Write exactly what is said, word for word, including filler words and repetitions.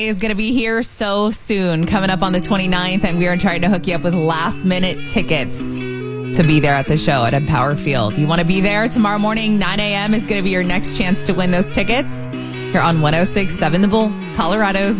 is going to be here so soon, coming up on the twenty-ninth, and we are trying to hook you up with last minute tickets to be there at the show at Empower Field. You want to be there tomorrow morning, nine a.m. is going to be your next chance to win those tickets. You're on one oh six point seven The Bull, Colorado's